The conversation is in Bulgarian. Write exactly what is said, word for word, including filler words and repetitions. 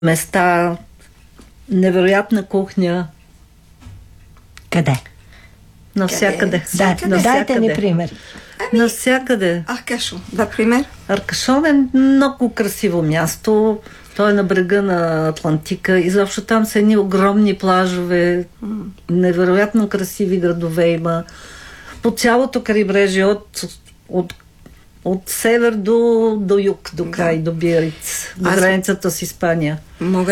места, невероятна кухня. Къде? Навсякъде. Да, дайте ни пример. Ами, навсякъде. Аркашон, например. Аркашон е много красиво място. Той е на брега на Атлантика. Изобщо там са едни огромни плажове. Mm. Невероятно красиви градове има. По цялото крайбрежие от, от, от север до, до юг, до край, да. До Биариц, до границата с Испания. Мога